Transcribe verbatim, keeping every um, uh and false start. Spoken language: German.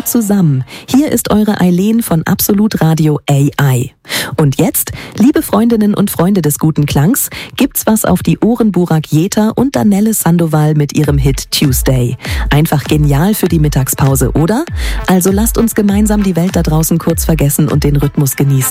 zusammen. Hier ist eure Eileen von Absolut Radio A I. Und jetzt, liebe Freundinnen und Freunde des guten Klangs, gibt's was auf die Ohren Burak Yether und Danelle Sandoval mit ihrem Hit Tuesday. Einfach genial für die Mittagspause, oder? Also lasst uns gemeinsam die Welt da draußen kurz vergessen und den Rhythmus genießen.